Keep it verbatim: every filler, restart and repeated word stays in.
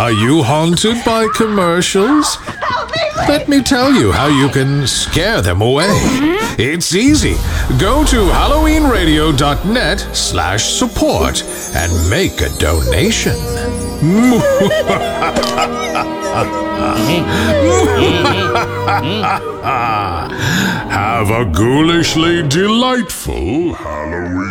Are you haunted by commercials? Let me tell you how you can scare them away. It's easy. Go to halloweenradio.net slash support and make a donation. Have a ghoulishly delightful Halloween.